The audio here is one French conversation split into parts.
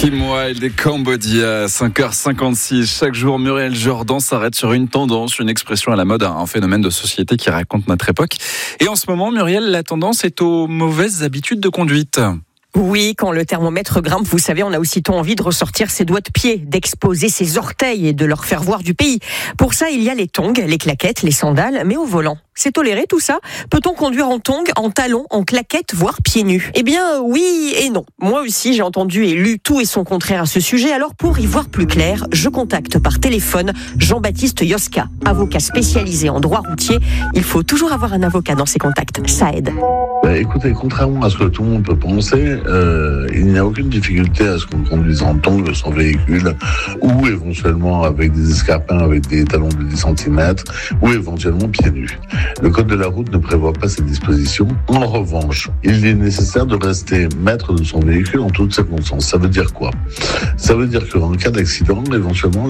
Kim Wilde et Cambodia, 5h56. Chaque jour, Muriel Jourdan s'arrête sur une tendance, une expression à la mode, un phénomène de société qui raconte notre époque. Et en ce moment, Muriel, la tendance est aux mauvaises habitudes de conduite. Oui, quand le thermomètre grimpe, vous savez, on a aussitôt envie de ressortir ses doigts de pied, d'exposer ses orteils et de leur faire voir du pays. Pour ça, il y a les tongs, les claquettes, les sandales, mais au volant. C'est toléré tout ça ? Peut-on conduire en tongs, en talons, en claquettes, voire pieds nus ? Eh bien, oui et non. Moi aussi, j'ai entendu et lu tout et son contraire à ce sujet. Alors, pour y voir plus clair, je contacte par téléphone Jean-Baptiste Yoska, avocat spécialisé en droit routier. Il faut toujours avoir un avocat dans ses contacts. Ça aide. Écoutez, contrairement à ce que tout le monde peut penser, il n'y a aucune difficulté à ce qu'on conduise en tongs son véhicule ou éventuellement avec des escarpins avec des talons de 10 cm ou éventuellement pieds nus. Le code de la route ne prévoit pas ces dispositions. En revanche, il est nécessaire de rester maître de son véhicule en toutes circonstances. Ça veut dire quoi ? Ça veut dire qu'en cas d'accident, éventuellement,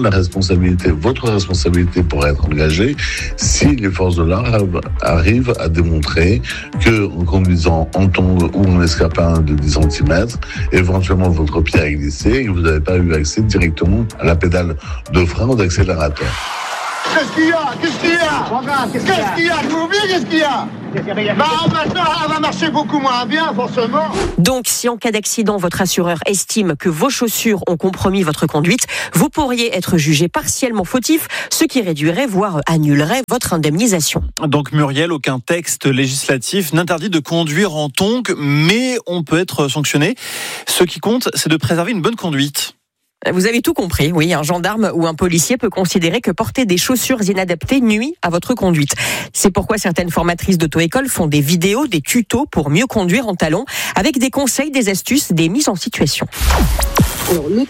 votre responsabilité pourrait être engagée si les forces de l'ordre arrivent à démontrer que en conduisant en tongs ou en escarpin de 10 cm, éventuellement votre pied a glissé et que vous n'avez pas eu accès directement à la pédale de frein ou d'accélérateur. Qu'est-ce qu'il y a ? Qu'est-ce qu'il y a ? Vous oubliez qu'est-ce qu'il y a ? Maintenant, elle va marcher beaucoup moins bien, forcément. Donc, si en cas d'accident, votre assureur estime que vos chaussures ont compromis votre conduite, vous pourriez être jugé partiellement fautif, ce qui réduirait, voire annulerait votre indemnisation. Donc Muriel, aucun texte législatif n'interdit de conduire en tongs, mais on peut être sanctionné. Ce qui compte, c'est de préserver une bonne conduite. Vous avez tout compris, oui, un gendarme ou un policier peut considérer que porter des chaussures inadaptées nuit à votre conduite. C'est pourquoi certaines formatrices d'auto-école font des vidéos, des tutos pour mieux conduire en talons, avec des conseils, des astuces, des mises en situation. Alors le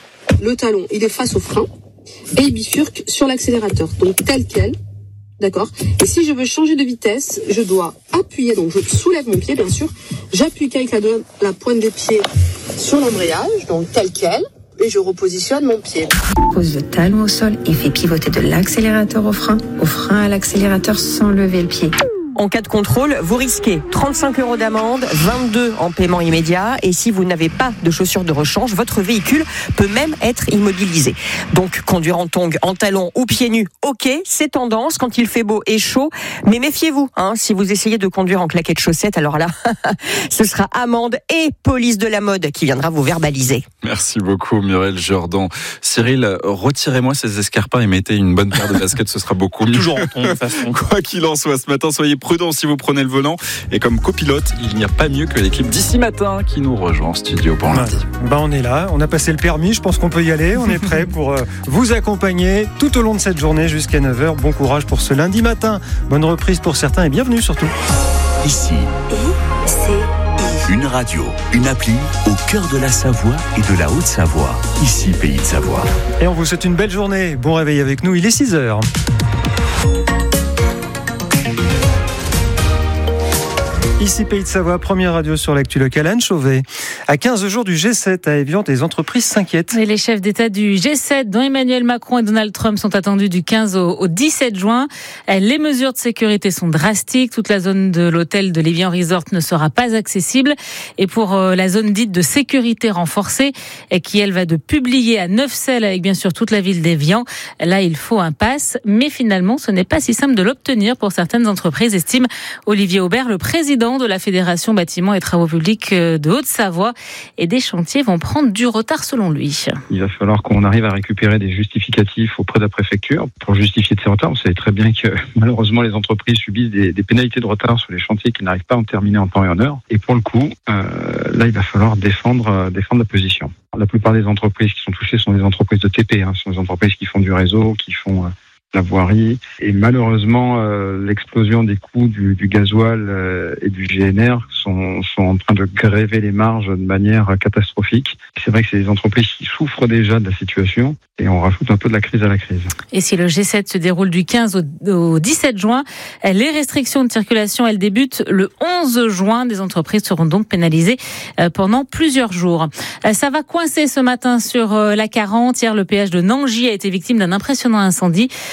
talon, il est face au frein et il bifurque sur l'accélérateur, donc tel quel. D'accord. Et si je veux changer de vitesse, je dois appuyer, donc je soulève mon pied bien sûr, j'appuie avec la pointe des pieds sur l'embrayage, donc tel quel. Et je repositionne mon pied. Pose le talon au sol et fais pivoter de l'accélérateur au frein à l'accélérateur sans lever le pied. En cas de contrôle, vous risquez 35 € d'amende, 22 en paiement immédiat. Et si vous n'avez pas de chaussures de rechange, votre véhicule peut même être immobilisé. Donc, conduire en tongs, en talons ou pieds nus, ok, c'est tendance quand il fait beau et chaud. Mais méfiez-vous, si vous essayez de conduire en claquettes chaussettes, alors là, ce sera amende et police de la mode qui viendra vous verbaliser. Merci beaucoup, Muriel Jourdan. Cyril, retirez-moi ces escarpins et mettez une bonne paire de baskets, ce sera beaucoup mieux. Toujours en tongs, de toute façon. Quoi qu'il en soit, ce matin, soyez prudents si vous prenez le volant. Et comme copilote, il n'y a pas mieux que l'équipe d'ici matin qui nous rejoint en studio pour lundi. On est là, on a passé le permis, je pense qu'on peut y aller. On est prêt pour vous accompagner tout au long de cette journée jusqu'à 9h. Bon courage pour ce lundi matin. Bonne reprise pour certains et bienvenue surtout. Ici, une radio, une appli au cœur de la Savoie et de la Haute-Savoie. Ici, Pays de Savoie. Et on vous souhaite une belle journée. Bon réveil avec nous, il est 6h. Ici Pays de Savoie, première radio sur l'actu locale. Anne Chauvet. À 15 jours du G7 à Évian, des entreprises s'inquiètent. Et les chefs d'État du G7, dont Emmanuel Macron et Donald Trump, sont attendus du 15 au 17 juin. Les mesures de sécurité sont drastiques. Toute la zone de l'hôtel de l'Évian Resort ne sera pas accessible. Et pour la zone dite de sécurité renforcée, qui elle va de Publier à Neufcelles, avec bien sûr toute la ville d'Évian, là il faut un pass. Mais finalement, ce n'est pas si simple de l'obtenir pour certaines entreprises, estime Olivier Aubert, le président de la Fédération Bâtiments et Travaux Publics de Haute-Savoie, et des chantiers vont prendre du retard selon lui. Il va falloir qu'on arrive à récupérer des justificatifs auprès de la préfecture pour justifier de ces retards. Vous savez très bien que malheureusement les entreprises subissent des pénalités de retard sur les chantiers qui n'arrivent pas à en terminer en temps et en heure. Et pour le coup, là il va falloir défendre la position. La plupart des entreprises qui sont touchées sont des entreprises de TP, ce sont des entreprises qui font du réseau, qui font la voirie. Et malheureusement, l'explosion des coûts du gasoil et du GNR sont en train de gréver les marges de manière catastrophique. C'est vrai que c'est des entreprises qui souffrent déjà de la situation et on rajoute un peu de la crise à la crise. Et si le G7 se déroule du 15 au 17 juin, les restrictions de circulation, elles débutent le 11 juin. Des entreprises seront donc pénalisées pendant plusieurs jours. Ça va coincer ce matin sur la 40. Hier, le péage de Nangy a été victime d'un impressionnant incendie.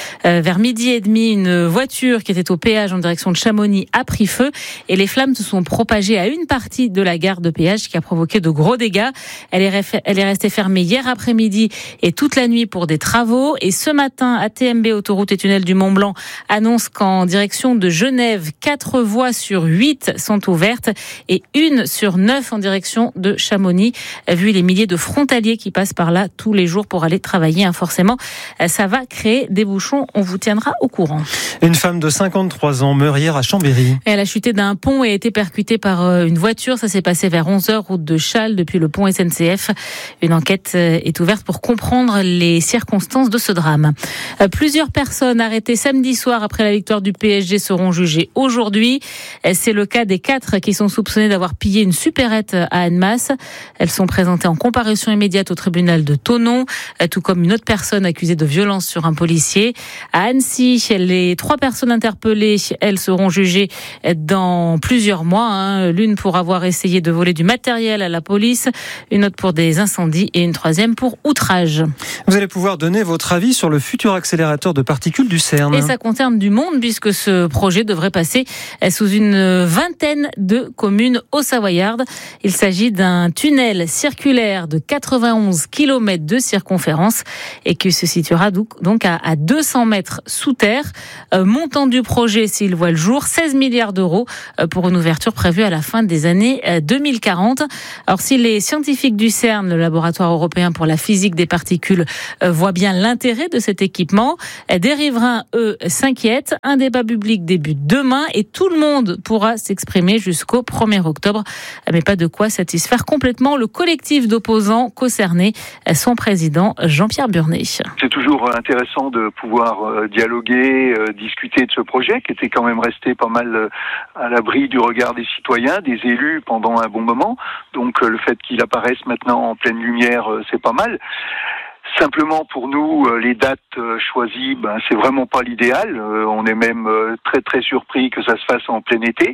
Vers 12h30, une voiture qui était au péage en direction de Chamonix a pris feu et les flammes se sont propagées à une partie de la gare de péage qui a provoqué de gros dégâts. Elle est restée fermée hier après-midi et toute la nuit pour des travaux. Et ce matin, ATMB, Autoroute et Tunnel du Mont-Blanc, annonce qu'en direction de Genève, 4 voies sur 8 sont ouvertes et 1 sur 9 en direction de Chamonix. Vu les milliers de frontaliers qui passent par là tous les jours pour aller travailler, forcément, ça va créer des bouchons. On vous tiendra au courant. Une femme de 53 ans meurt hier à Chambéry. Elle a chuté d'un pont et a été percutée par une voiture. Ça s'est passé vers 11h, route de Châles, depuis le pont SNCF. Une enquête est ouverte pour comprendre les circonstances de ce drame. Plusieurs personnes arrêtées samedi soir après la victoire du PSG seront jugées aujourd'hui. C'est le cas des 4 qui sont soupçonnés d'avoir pillé une supérette à Annemasse. Elles sont présentées en comparution immédiate au tribunal de Thonon, tout comme une autre personne accusée de violence sur un policier. À Annecy, les 3 personnes interpellées, elles seront jugées dans plusieurs mois. L'une pour avoir essayé de voler du matériel à la police, une autre pour des incendies et une 3e pour outrage. Vous allez pouvoir donner votre avis sur le futur accélérateur de particules du CERN. Et ça concerne du monde puisque ce projet devrait passer sous une vingtaine de communes au Savoyard. Il s'agit d'un tunnel circulaire de 91 km de circonférence et qui se situera donc à 200 mètres sous terre. Montant du projet, s'il voit le jour, 16 milliards d'euros pour une ouverture prévue à la fin des années 2040. Alors si les scientifiques du CERN, le laboratoire européen pour la physique des particules, voient bien l'intérêt de cet équipement, des riverains, eux, s'inquiètent. Un débat public débute demain et tout le monde pourra s'exprimer jusqu'au 1er octobre. Mais pas de quoi satisfaire complètement le collectif d'opposants concernés, son président Jean-Pierre Burnet. C'est toujours intéressant de pouvoir dialoguer, discuter de ce projet qui était quand même resté pas mal à l'abri du regard des citoyens, des élus pendant un bon moment. Donc le fait qu'il apparaisse maintenant en pleine lumière, c'est pas mal. Simplement pour nous, les dates choisies, c'est vraiment pas l'idéal. On est même très très surpris que ça se fasse en plein été.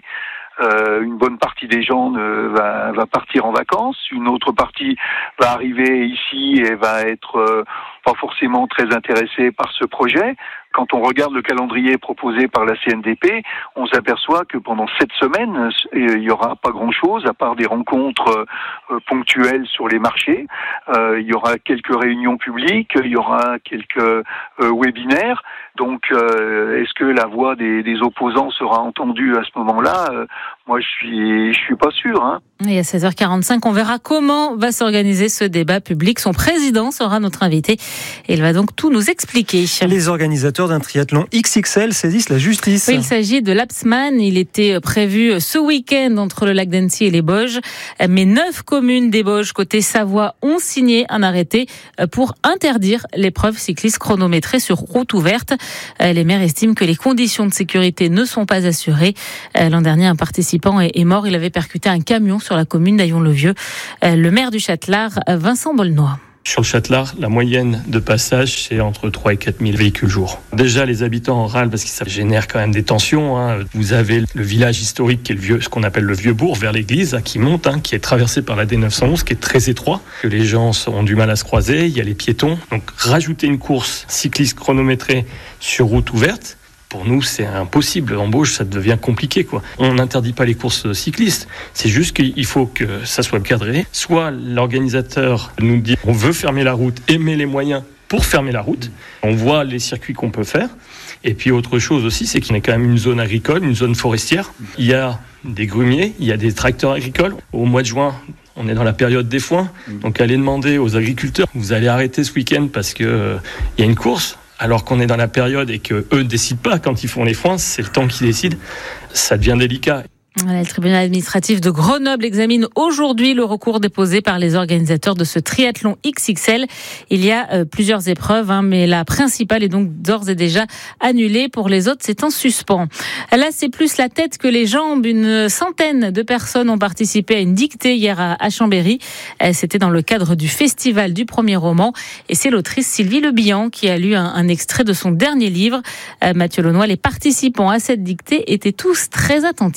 Une bonne partie des gens va partir en vacances, une autre partie va arriver ici et va être pas forcément très intéressée par ce projet. Quand on regarde le calendrier proposé par la CNDP, on s'aperçoit que pendant 7 semaines, il y aura pas grand-chose à part des rencontres ponctuelles sur les marchés. Il y aura quelques réunions publiques, il y aura quelques webinaires. Donc, est-ce que la voix des opposants sera entendue à ce moment-là ? Moi, je suis pas sûr. Et à 16h45, on verra comment va s'organiser ce débat public. Son président sera notre invité et il va donc tout nous expliquer. Les organisateurs d'un triathlon XXL saisissent la justice. Oui, il s'agit de l'Apsman. Il était prévu ce week-end entre le lac d'Annecy et les Bauges. Mais 9 communes des Bauges côté Savoie ont signé un arrêté pour interdire l'épreuve cycliste chronométrée sur route ouverte. Les maires estiment que les conditions de sécurité ne sont pas assurées. L'an dernier, un participant est mort. Il avait percuté un camion sur la commune d'Aillon-le-Vieux. Le maire du Châtelard, Vincent Bolnois. Sur le Châtelard, la moyenne de passage, c'est entre 3 et 4 000 véhicules jour. Déjà, les habitants en râlent parce que ça génère quand même des tensions. Vous avez le village historique qui est ce qu'on appelle le vieux bourg vers l'église, qui monte, qui est traversé par la D911, qui est très étroit, que les gens ont du mal à se croiser. Il y a les piétons. Donc, rajouter une course cycliste chronométrée sur route ouverte, pour nous, c'est impossible. En Bauges, ça devient compliqué, quoi. On n'interdit pas les courses cyclistes. C'est juste qu'il faut que ça soit cadré. Soit l'organisateur nous dit on veut fermer la route et met les moyens pour fermer la route. On voit les circuits qu'on peut faire. Et puis autre chose aussi, c'est qu'il y a quand même une zone agricole, une zone forestière. Il y a des grumiers, il y a des tracteurs agricoles. Au mois de juin, on est dans la période des foins. Donc allez demander aux agriculteurs, vous allez arrêter ce week-end parce que il y a une course. Alors qu'on est dans la période et qu'eux ne décident pas quand ils font les foins, c'est le temps qui décide, ça devient délicat. Le tribunal administratif de Grenoble examine aujourd'hui le recours déposé par les organisateurs de ce triathlon XXL. Il y a plusieurs épreuves, mais la principale est donc d'ores et déjà annulée. Pour les autres, c'est en suspens. Là, c'est plus la tête que les jambes. Une centaine de personnes ont participé à une dictée hier à Chambéry. C'était dans le cadre du festival du premier roman. Et c'est l'autrice Sylvie Le Bihan qui a lu un extrait de son dernier livre. Mathieu Launois, les participants à cette dictée étaient tous très attentifs.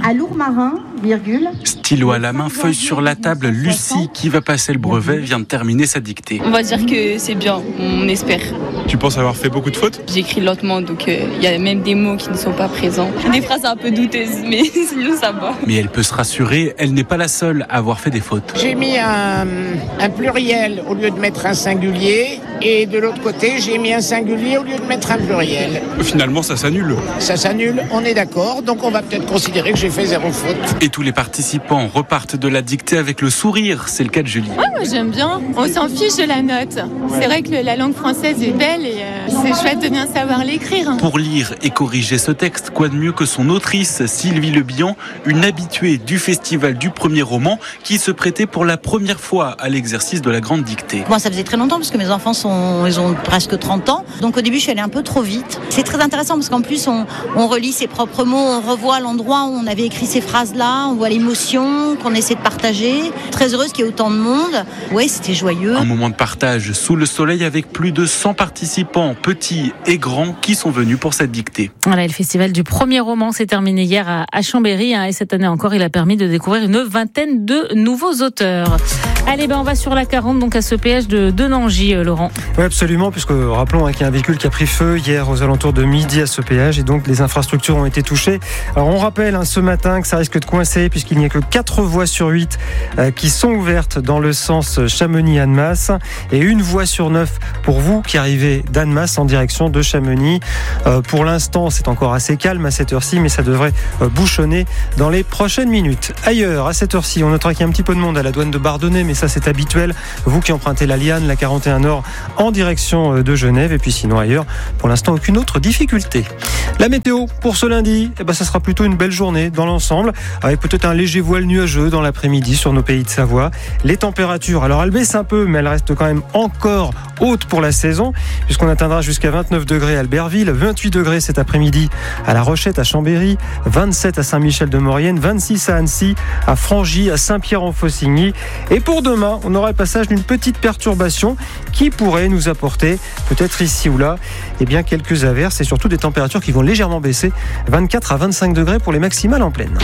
À Lourmarin, virgule. Stylo à la main, feuille sur la table, Lucie, qui va passer le brevet, vient de terminer sa dictée. On va dire que c'est bien, on espère. Tu penses avoir fait beaucoup de fautes ? J'écris lentement, donc il y a même des mots qui ne sont pas présents. Des phrases un peu douteuses, mais sinon ça va. Mais elle peut se rassurer, elle n'est pas la seule à avoir fait des fautes. J'ai mis un pluriel au lieu de mettre un singulier, et de l'autre côté, j'ai mis un singulier au lieu de mettre un pluriel. Finalement, ça s'annule. Ça s'annule, on est d'accord, donc on va peut-être considérer que j'ai fait 0 faute. Et tous les participants repartent de la dictée avec le sourire, c'est le cas de Julie. Ouais, moi j'aime bien, on s'en fiche de la note. C'est vrai que la langue française est belle et c'est chouette de bien savoir l'écrire. Pour lire et corriger ce texte, quoi de mieux que son autrice, Sylvie Le Bihan, une habituée du festival du premier roman, qui se prêtait pour la première fois à l'exercice de la grande dictée. Moi ça faisait très longtemps parce que mes enfants ils ont presque 30 ans, donc au début je suis allée un peu trop vite. C'est très intéressant parce qu'en plus on relit ses propres mots, on revoit l'endroit où on avait écrit ces phrases-là, on voit l'émotion qu'on essaie de partager. Très heureuse qu'il y ait autant de monde. Ouais, c'était joyeux. Un moment de partage sous le soleil avec plus de 100 participants, petits et grands, qui sont venus pour cette dictée. Voilà, le festival du premier roman s'est terminé hier à Chambéry, et cette année encore, il a permis de découvrir une vingtaine de nouveaux auteurs. Allez, on va sur la 40, donc à ce péage de Nangy, Laurent. Oui, absolument, puisque rappelons qu'il y a un véhicule qui a pris feu hier aux alentours de midi à ce péage, et donc les infrastructures ont été touchées. Alors on rappelle ce matin que ça risque de coincer, puisqu'il n'y a que 4 voies sur 8 qui sont ouvertes dans le sens Chamonix-Annemasse, et 1 voie sur 9 pour vous qui arrivez d'Annemasse en direction de Chamonix. Pour l'instant, c'est encore assez calme à cette heure-ci, mais ça devrait bouchonner dans les prochaines minutes. Ailleurs, à cette heure-ci, on notera qu'il y a un petit peu de monde à la douane de Bardonnay, mais ça c'est habituel. Vous qui empruntez la Liane, la 41 Nord en direction de Genève, et puis sinon ailleurs, pour l'instant aucune autre difficulté. La météo pour ce lundi, ça sera plutôt une belle journée dans l'ensemble, avec peut-être un léger voile nuageux dans l'après-midi sur nos pays de Savoie. Les températures, alors elles baissent un peu, mais elles restent quand même encore hautes pour la saison, puisqu'on atteindra jusqu'à 29 degrés à Albertville, 28 degrés cet après-midi à La Rochette, à Chambéry, 27 à Saint-Michel-de-Maurienne, 26 à Annecy, à Frangy, à Saint-Pierre-en-Faucigny. Et pour demain, on aura le passage d'une petite perturbation qui pourrait nous apporter, peut-être ici ou là, quelques averses et surtout des températures qui vont légèrement baisser, 24 à 25 degrés pour les maximales en pleine.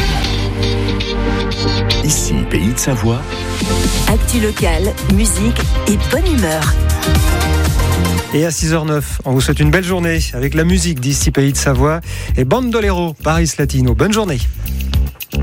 Ici, Pays de Savoie. Actu locale, musique et bonne humeur. Et à 6h09, on vous souhaite une belle journée avec la musique d'ici Pays de Savoie et Bandolero, Paris Latino. Bonne journée.